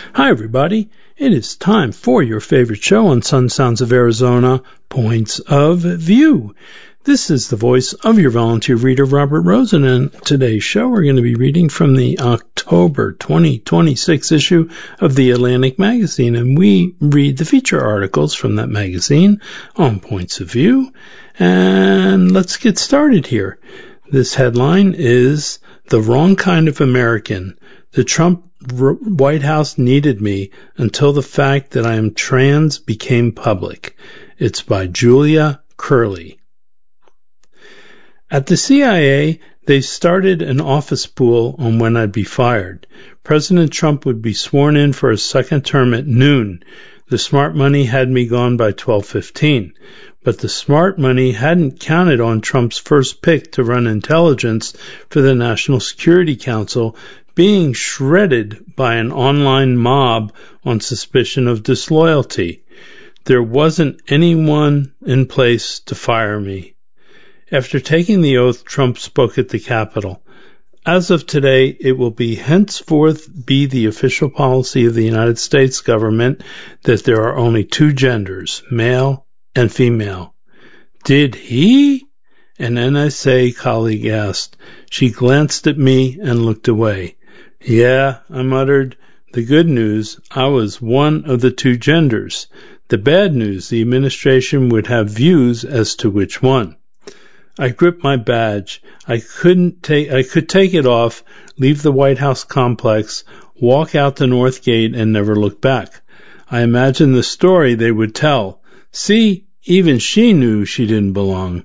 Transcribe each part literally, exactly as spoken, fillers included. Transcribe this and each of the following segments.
Hi, everybody. It is time for your favorite show on Sun Sounds of Arizona, Points of View. This is the voice of your volunteer reader, Robert Rosen, and today's show we're going to be reading from the October twenty twenty-six issue of the Atlantic Magazine, and we read the feature articles from that magazine on Points of View. And let's get started here. This headline is "The Wrong Kind of American. The Trump White House needed me until the fact that I am trans became public." It's by Julia Curley. At the C I A, they started an office pool on when I'd be fired. President Trump would be sworn in for a second term at noon. The smart money had me gone by twelve fifteen. But the smart money hadn't counted on Trump's first pick to run intelligence for the National Security Council being shredded by an online mob on suspicion of disloyalty. There wasn't anyone in place to fire me. After taking the oath, Trump spoke at the Capitol. "As of today, it will be henceforth be the official policy of the United States government that there are only two genders, male and female." "Did he?" an N S A colleague asked. She glanced at me and looked away. "Yeah," I muttered. "The good news, I was one of the two genders. The bad news, the administration would have views as to which one." I gripped my badge. I couldn't take, I could take it off, leave the White House complex, walk out the North Gate, and never look back. I imagined the story they would tell. "See, even she knew she didn't belong."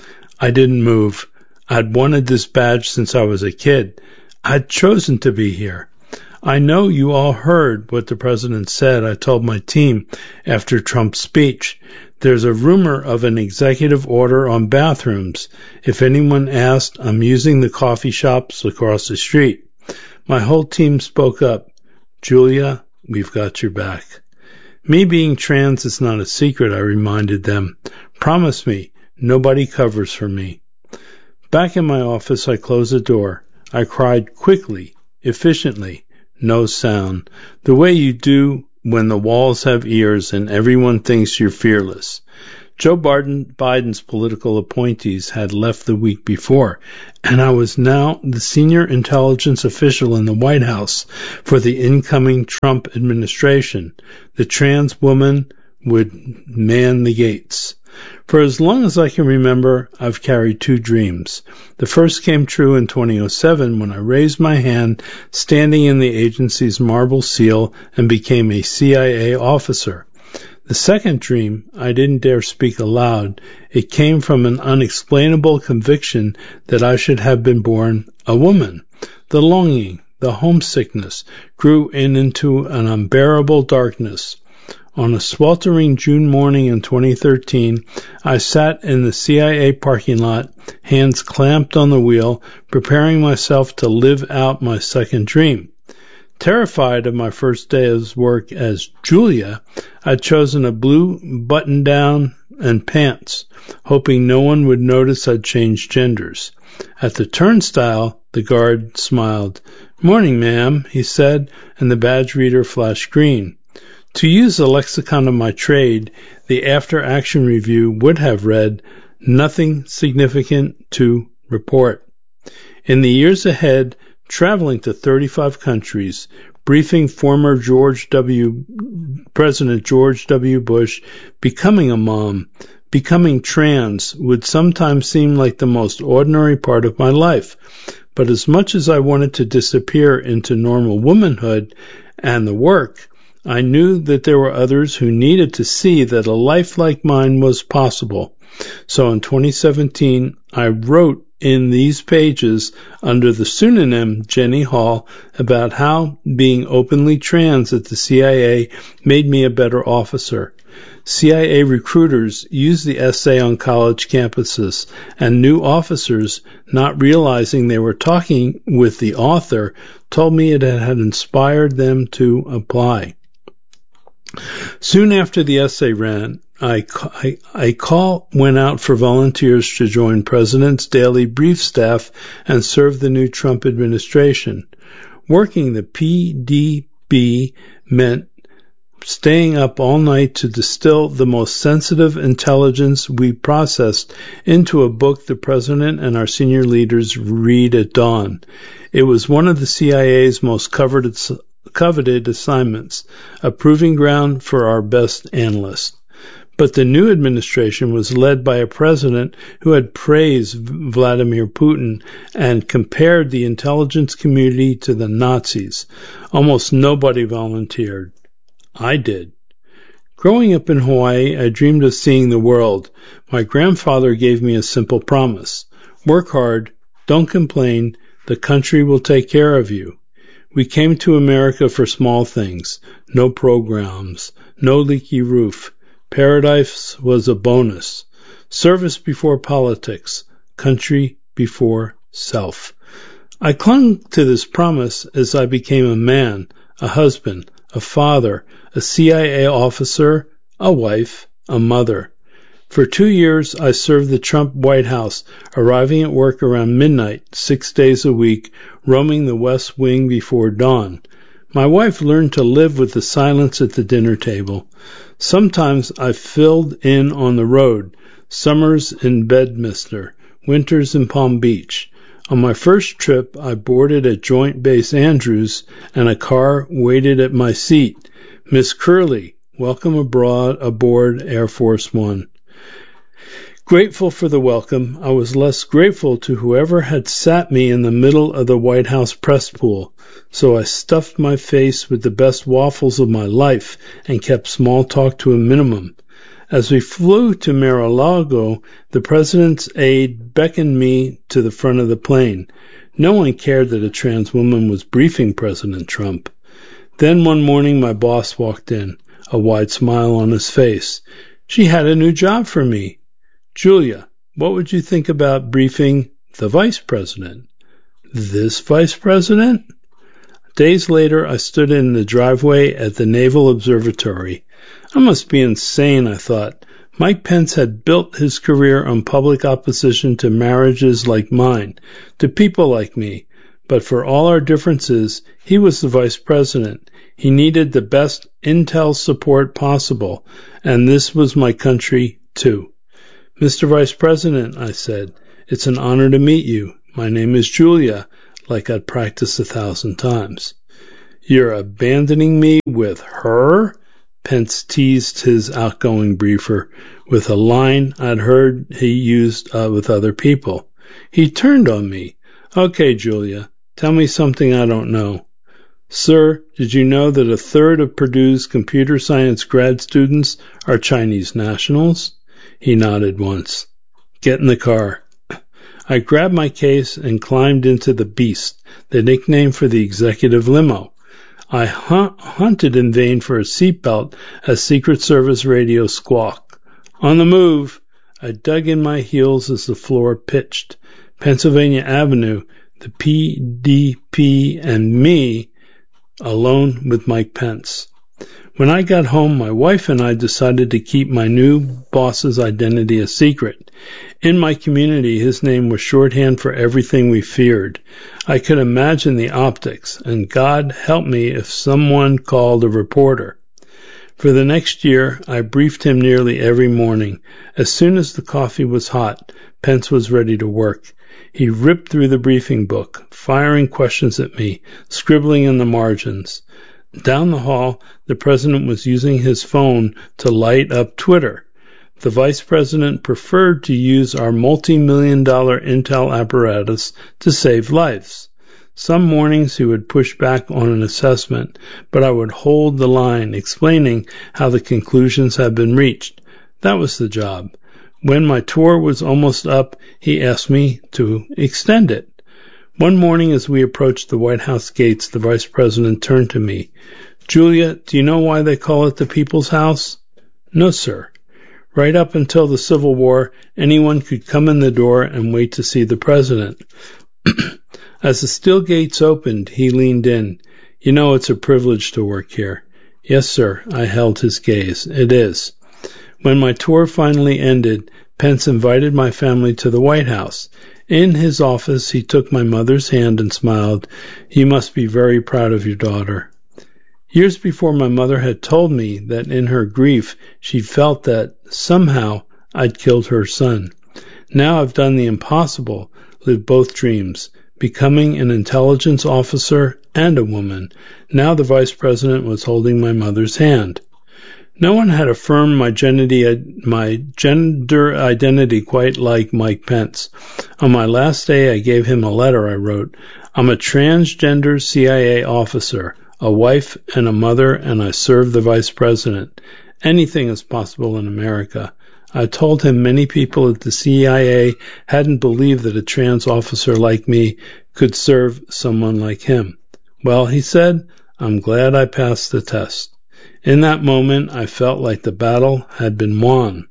I didn't move. I'd wanted this badge since I was a kid. I'd chosen to be here. "I know you all heard what the president said," I told my team after Trump's speech. "There's a rumor of an executive order on bathrooms. If anyone asked, I'm using the coffee shops across the street." My whole team spoke up. "Julia, we've got your back." "Me being trans is not a secret," I reminded them. "Promise me, nobody covers for me." Back in my office, I closed the door. I cried quickly, efficiently, no sound, the way you do when the walls have ears and everyone thinks you're fearless. Joe Biden, Biden's political appointees had left the week before, and I was now the senior intelligence official in the White House for the incoming Trump administration. The trans woman would man the gates. For as long as I can remember, I've carried two dreams. The first came true in twenty oh seven when I raised my hand standing in the agency's marble seal and became a C I A officer. The second dream, I didn't dare speak aloud. It came from an unexplainable conviction that I should have been born a woman. The longing, the homesickness, grew in into an unbearable darkness. On a sweltering June morning in twenty thirteen, I sat in the C I A parking lot, hands clamped on the wheel, preparing myself to live out my second dream. Terrified of my first day of work as Julia, I'd chosen a blue button-down and pants, hoping no one would notice I'd changed genders. At the turnstile, the guard smiled. "Morning, ma'am," he said, and the badge reader flashed green. To use the lexicon of my trade, the after-action review would have read, "Nothing significant to report." In the years ahead, traveling to thirty-five countries, briefing former George W. President George W. Bush, becoming a mom, becoming trans would sometimes seem like the most ordinary part of my life. But as much as I wanted to disappear into normal womanhood and the work, I knew that there were others who needed to see that a life like mine was possible. So in twenty seventeen, I wrote in these pages under the pseudonym Jenny Hall about how being openly trans at the C I A made me a better officer. C I A recruiters used the essay on college campuses, and new officers, not realizing they were talking with the author, told me it had inspired them to apply. Soon after the essay ran, I, I, a call went out for volunteers to join President's daily brief staff and serve the new Trump administration. Working the P D B meant staying up all night to distill the most sensitive intelligence we processed into a book the president and our senior leaders read at dawn. It was one of the C I A's most coveted, coveted assignments, a proving ground for our best analysts. But the new administration was led by a president who had praised Vladimir Putin and compared the intelligence community to the Nazis. Almost nobody volunteered. I did. Growing up in Hawaii, I dreamed of seeing the world. My grandfather gave me a simple promise. Work hard, don't complain, the country will take care of you. We came to America for small things. No programs, no leaky roof. Paradise was a bonus. Service before politics. Country before self. I clung to this promise as I became a man, a husband, a father, a C I A officer, a wife, a mother. For two years, I served the Trump White House, arriving at work around midnight, six days a week, roaming the West Wing before dawn. My wife learned to live with the silence at the dinner table. Sometimes I filled in on the road, summers in Bedminster, winters in Palm Beach. On my first trip, I boarded at Joint Base Andrews, and a car waited at my seat. Miss Curley, welcome abroad aboard Air Force One. Grateful for the welcome, I was less grateful to whoever had sat me in the middle of the White House press pool, so I stuffed my face with the best waffles of my life and kept small talk to a minimum. As we flew to Mar-a-Lago, the president's aide beckoned me to the front of the plane. No one cared that a trans woman was briefing President Trump. Then one morning my boss walked in, a wide smile on his face. She had a new job for me. Julia, what would you think about briefing the vice president? This vice president? Days later, I stood in the driveway at the Naval Observatory. I must be insane, I thought. Mike Pence had built his career on public opposition to marriages like mine, to people like me. But for all our differences, he was the vice president. He needed the best intel support possible, and this was my country, too. Mister Vice President, I said, it's an honor to meet you. My name is Julia, like I'd practiced a thousand times. You're abandoning me with her? Pence teased his outgoing briefer with a line I'd heard he used uh, with other people. He turned on me. Okay, Julia, tell me something I don't know. Sir, did you know that a third of Purdue's computer science grad students are Chinese nationals? He nodded once. Get in the car. I grabbed my case and climbed into the Beast, the nickname for the executive limo. I hunt, hunted in vain for a seatbelt as Secret Service radio squawked. On the move, I dug in my heels as the floor pitched. Pennsylvania Avenue, the P D P and me, alone with Mike Pence. When I got home, my wife and I decided to keep my new boss's identity a secret. In my community, his name was shorthand for everything we feared. I could imagine the optics, and God help me if someone called a reporter. For the next year, I briefed him nearly every morning. As soon as the coffee was hot, Pence was ready to work. He ripped through the briefing book, firing questions at me, scribbling in the margins. Down the hall, the president was using his phone to light up Twitter. The vice president preferred to use our multi-million dollar intel apparatus to save lives. Some mornings he would push back on an assessment, but I would hold the line, explaining how the conclusions had been reached. That was the job. When my tour was almost up, he asked me to extend it. One morning as we approached the White House gates, the vice president turned to me. Julia, do you know why they call it the People's House? No, sir. Right up until the Civil War, anyone could come in the door and wait to see the president. As the steel gates opened, he leaned in. You know, it's a privilege to work here. Yes, sir. I held his gaze. It is. When my tour finally ended, Pence invited my family to the White House. In his office, he took my mother's hand and smiled. You must be very proud of your daughter. Years before, my mother had told me that in her grief she felt that somehow I'd killed her son. Now I've done the impossible, lived both dreams, becoming an intelligence officer and a woman. Now the vice president was holding my mother's hand. No one had affirmed my gender, my gender identity quite like Mike Pence. On my last day, I gave him a letter I wrote. I'm a transgender C I A officer, a wife and a mother, and I serve the vice president. Anything is possible in America. I told him many people at the C I A hadn't believed that a trans officer like me could serve someone like him. Well, he said, I'm glad I passed the test. In that moment, I felt like the battle had been won.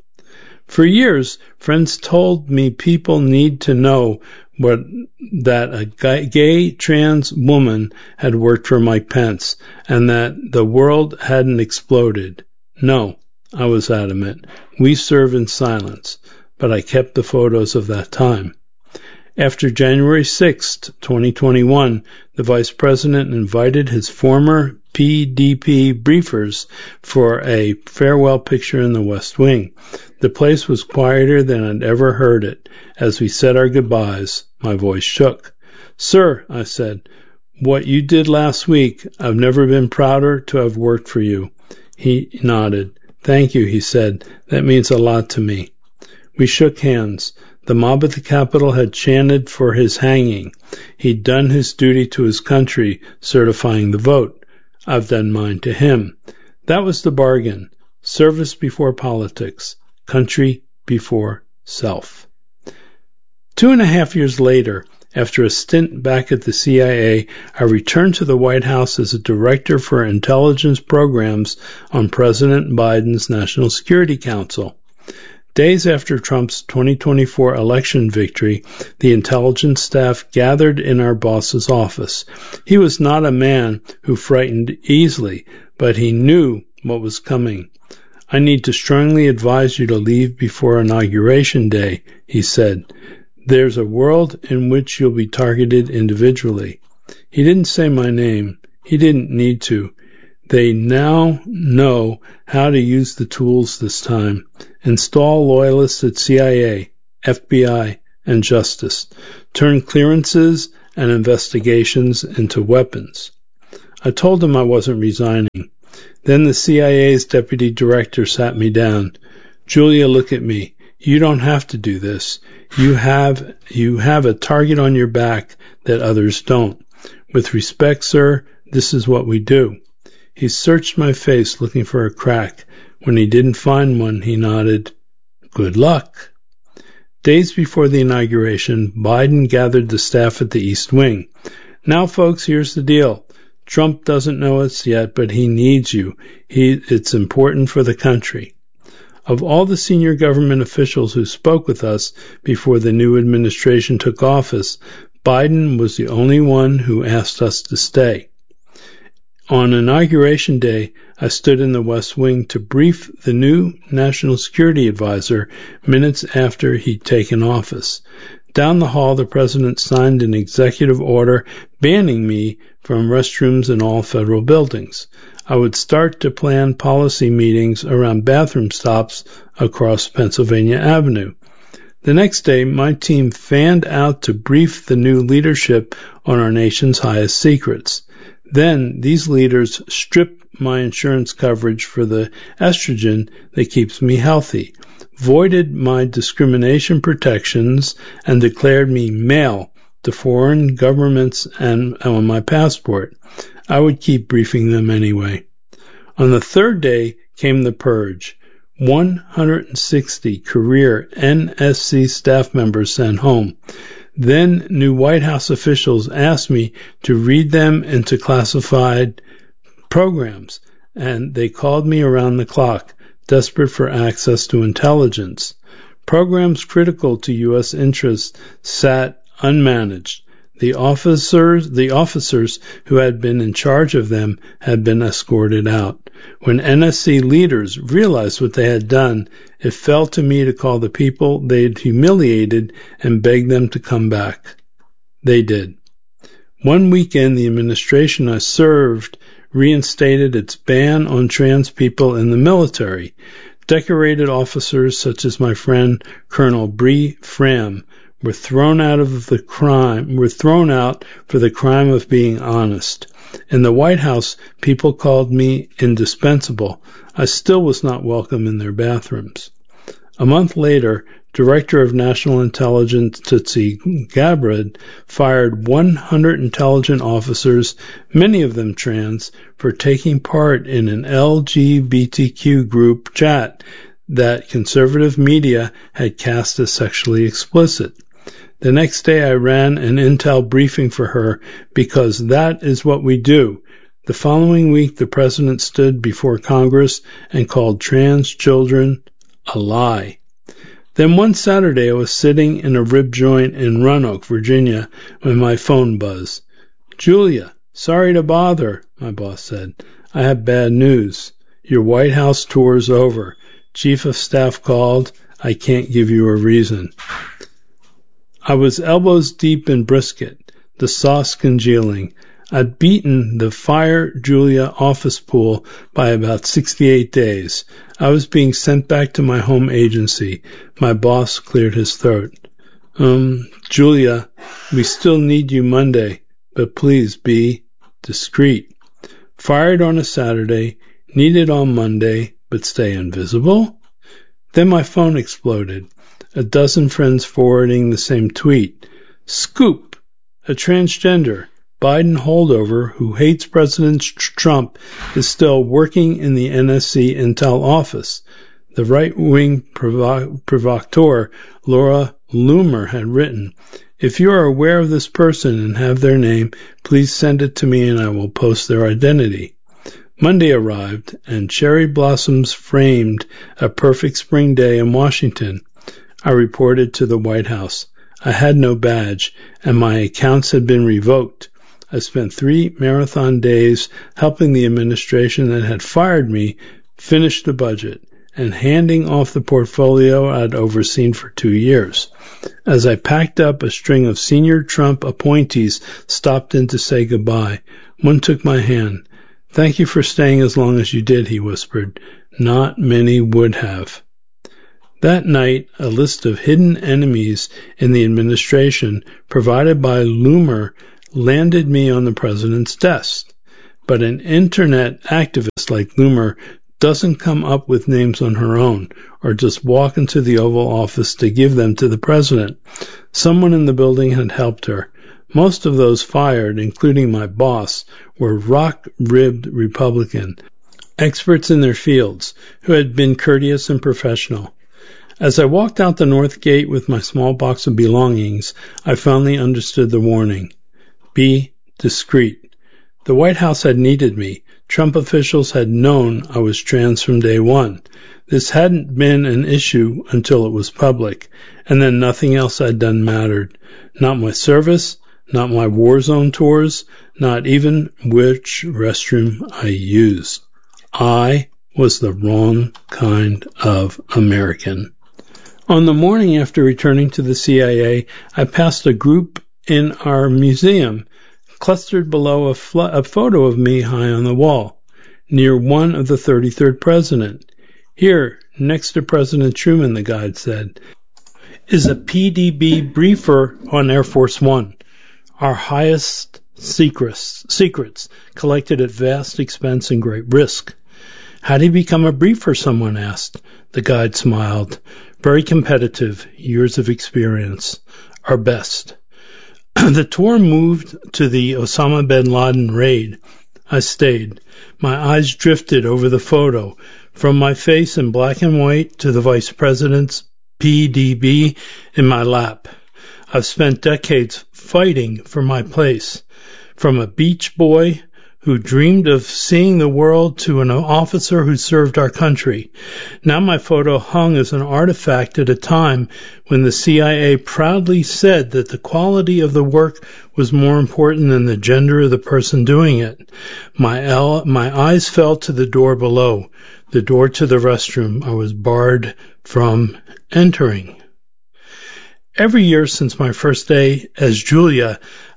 For years, friends told me people need to know what, that a gay, gay trans woman had worked for Mike Pence and that the world hadn't exploded. No, I was adamant. We serve in silence, but I kept the photos of that time. After January sixth, twenty twenty-one, the vice president invited his former P D P briefers for a farewell picture in the West Wing. The place was quieter than I'd ever heard it. As we said our goodbyes, my voice shook. Sir, I said, what you did last week, I've never been prouder to have worked for you. He nodded. Thank you, he said. That means a lot to me. We shook hands. The mob at the Capitol had chanted for his hanging. He'd done his duty to his country, certifying the vote. I've done mine to him. That was the bargain. Service before politics. Country before self. Two and a half years later, after a stint back at the C I A, I returned to the White House as a director for intelligence programs on President Biden's National Security Council. Days after Trump's twenty twenty-four election victory, the intelligence staff gathered in our boss's office. He was not a man who frightened easily, but he knew what was coming. I need to strongly advise you to leave before Inauguration Day, he said. There's a world in which you'll be targeted individually. He didn't say my name. He didn't need to. They now know how to use the tools this time. Install loyalists at C I A, F B I, and Justice. Turn clearances and investigations into weapons. I told him I wasn't resigning. Then the C I A's deputy director sat me down. Julia, look at me. You don't have to do this. You have, you have a target on your back that others don't. With respect, sir, this is what we do. He searched my face looking for a crack. When he didn't find one, he nodded. Good luck. Days before the inauguration, Biden gathered the staff at the East Wing. Now, folks, here's the deal. Trump doesn't know it yet, but he needs you. He, it's important for the country. Of all the senior government officials who spoke with us before the new administration took office, Biden was the only one who asked us to stay. On Inauguration Day, I stood in the West Wing to brief the new National Security Advisor minutes after he'd taken office. Down the hall, the president signed an executive order banning me from restrooms in all federal buildings. I would start to plan policy meetings around bathroom stops across Pennsylvania Avenue. The next day, my team fanned out to brief the new leadership on our nation's highest secrets. Then these leaders stripped my insurance coverage for the estrogen that keeps me healthy, voided my discrimination protections, and declared me male to foreign governments and on my passport. I would keep briefing them anyway. On the third day came the purge. one hundred sixty career N S C staff members sent home. Then new White House officials asked me to read them into classified programs, and they called me around the clock, desperate for access to intelligence. Programs critical to U S interests sat unmanaged. The officers, the officers who had been in charge of them had been escorted out. When N S C leaders realized what they had done, it fell to me to call the people they had humiliated and beg them to come back. They did. One weekend, the administration I served reinstated its ban on trans people in the military. Decorated officers such as my friend Colonel Bree Fram were thrown out of the crime, were thrown out for the crime of being honest. In the White House, people called me indispensable. I still was not welcome in their bathrooms. A month later, Director of National Intelligence Tulsi Gabbard fired one hundred intelligence officers, many of them trans, for taking part in an L G B T Q group chat that conservative media had cast as sexually explicit. The next day I ran an intel briefing for her because that is what we do. The following week the president stood before Congress and called trans children a lie. Then one Saturday I was sitting in a rib joint in Roanoke, Virginia, when my phone buzzed. "Julia, sorry to bother," my boss said. "I have bad news. Your White House tour is over. Chief of Staff called. I can't give you a reason." I was elbows deep in brisket, the sauce congealing. I'd beaten the Fire Julia office pool by about sixty-eight days. I was being sent back to my home agency. My boss cleared his throat. Um, Julia, we still need you Monday, but please be discreet. Fired on a Saturday, needed on Monday, but stay invisible? Then my phone exploded. A dozen friends forwarding the same tweet. Scoop! A transgender, Biden holdover who hates President Trump is still working in the N S C Intel office. The right-wing provo- provocateur Laura Loomer had written, "If you are aware of this person and have their name, please send it to me and I will post their identity." Monday arrived, and cherry blossoms framed a perfect spring day in Washington. I reported to the White House. I had no badge, and my accounts had been revoked. I spent three marathon days helping the administration that had fired me finish the budget and handing off the portfolio I'd overseen for two years. As I packed up, a string of senior Trump appointees stopped in to say goodbye. One took my hand. "Thank you for staying as long as you did," he whispered. "Not many would have." That night, a list of hidden enemies in the administration provided by Loomer landed me on the president's desk. But an internet activist like Loomer doesn't come up with names on her own or just walk into the Oval Office to give them to the president. Someone in the building had helped her. Most of those fired, including my boss, were rock-ribbed Republican, experts in their fields, who had been courteous and professional. As I walked out the north gate with my small box of belongings, I finally understood the warning. Be discreet. The White House had needed me. Trump officials had known I was trans from day one. This hadn't been an issue until it was public, and then nothing else I'd done mattered. Not my service, not my war zone tours, not even which restroom I used. I was the wrong kind of American. On the morning after returning to the C I A, I passed a group in our museum, clustered below a, fl- a photo of me high on the wall, near one of the thirty-third president. Here, next to President Truman, the guide said, is a P D B briefer on Air Force One, our highest secrets, secrets collected at vast expense and great risk. How did he become a briefer, someone asked. The guide smiled. Very competitive, years of experience, our best. The tour moved to the Osama bin Laden raid. I stayed. My eyes drifted over the photo, from my face in black and white to the vice president's P D B in my lap. I've spent decades fighting for my place, from a beach boy who dreamed of seeing the world to an officer who served our country. Now my photo hung as an artifact at a time when the C I A proudly said that the quality of the work was more important than the gender of the person doing it. My, el- my eyes fell to the door below, the door to the restroom I was barred from entering. Every year since my first day as Julia,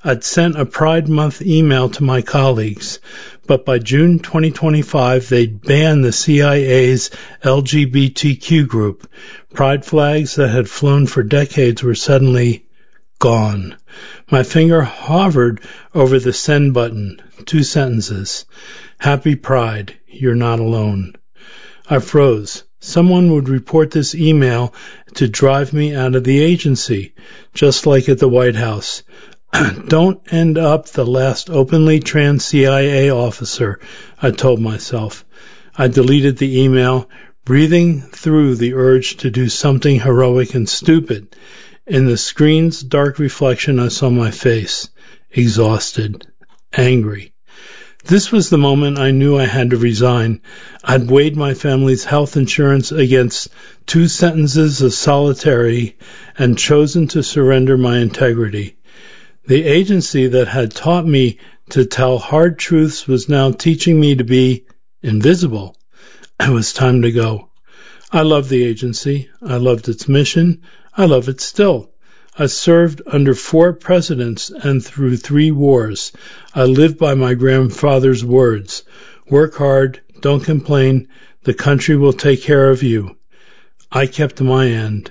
I'd sent a Pride Month email to my colleagues, but by June twenty twenty-five, they'd banned the C I A's L G B T Q group. Pride flags that had flown for decades were suddenly gone. My finger hovered over the send button. Two sentences. Happy Pride. You're not alone. I froze. Someone would report this email to drive me out of the agency, just like at the White House. Don't end up the last openly trans C I A officer, I told myself. I deleted the email, breathing through the urge to do something heroic and stupid. In the screen's dark reflection, I saw my face, exhausted, angry. This was the moment I knew I had to resign. I'd weighed my family's health insurance against two sentences of solitary and chosen to surrender my integrity. The agency that had taught me to tell hard truths was now teaching me to be invisible. It was time to go. I loved the agency. I loved its mission. I love it still. I served under four presidents and through three wars. I lived by my grandfather's words. Work hard, don't complain, the country will take care of you. I kept my end.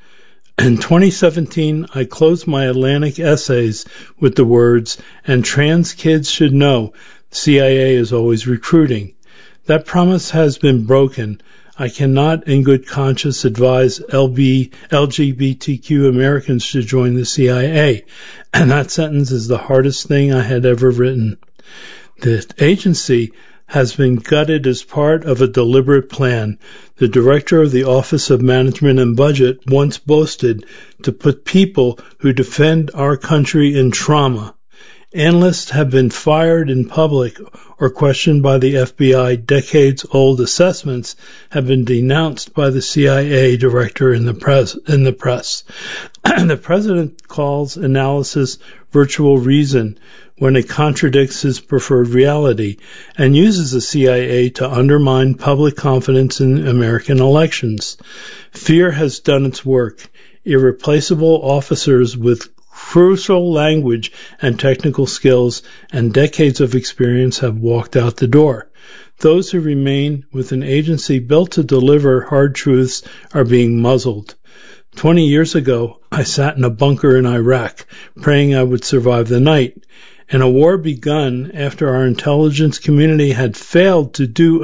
In twenty seventeen, I closed my Atlantic essays with the words, and trans kids should know C I A is always recruiting. That promise has been broken. I cannot in good conscience advise L G B T Q Americans to join the C I A, and that sentence is the hardest thing I had ever written. The agency has been gutted as part of a deliberate plan. The director of the Office of Management and Budget once boasted to put people who defend our country in trauma. Analysts have been fired in public or questioned by the F B I. Decades-old assessments have been denounced by the C I A director in the press. In the press. The president calls analysis virtual reason when it contradicts his preferred reality and uses the C I A to undermine public confidence in American elections. Fear has done its work. Irreplaceable officers with crucial language and technical skills and decades of experience have walked out the door. Those who remain with an agency built to deliver hard truths are being muzzled. Twenty years ago, I sat in a bunker in Iraq, praying I would survive the night. In a war begun after our intelligence community had failed to do